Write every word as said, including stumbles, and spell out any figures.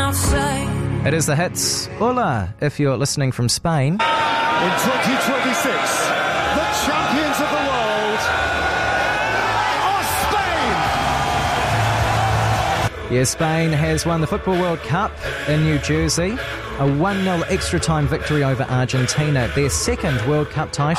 It is the hits. Hola, if you're listening from Spain. In twenty twenty-six, the champions of the world are Spain! Yeah, Spain has won the Football World Cup in New Jersey. A one nil extra time victory over Argentina, their second World Cup title.